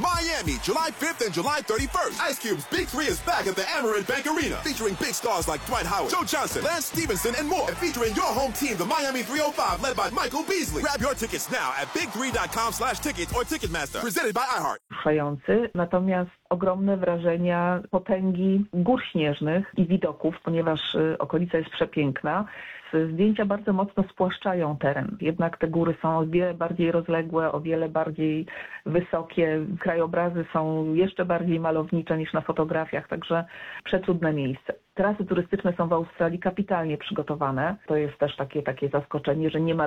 Miami, July 5th and July 31st. Ice Cube's Big 3 is back at the Amerant Bank Arena, featuring big stars like Dwight Howard, Joe Johnson, Lance Stevenson, and more. And featuring your home team, the Miami 305, led by Michael Beasley. Grab your tickets now at big3.com/tickets or Ticketmaster. Presented by iHeart. Natomiast ogromne wrażenia potęgi gór śnieżnych i widoków, ponieważ okolica jest przepiękna. Zdjęcia bardzo mocno spłaszczają teren. Jednak te góry są o wiele bardziej rozległe, o wiele bardziej wysokie. Krajobrazy są jeszcze bardziej malownicze niż na fotografiach, także przecudne miejsce. Trasy turystyczne są w Australii kapitalnie przygotowane. To jest też takie zaskoczenie, że nie ma